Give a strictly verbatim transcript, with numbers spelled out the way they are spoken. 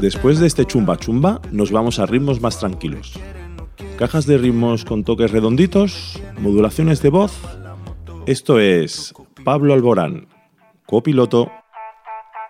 después de este chumba chumba, nos vamos a ritmos más tranquilos. Cajas de ritmos con toques redonditos, modulaciones de voz. Esto es Pablo Alborán, copiloto.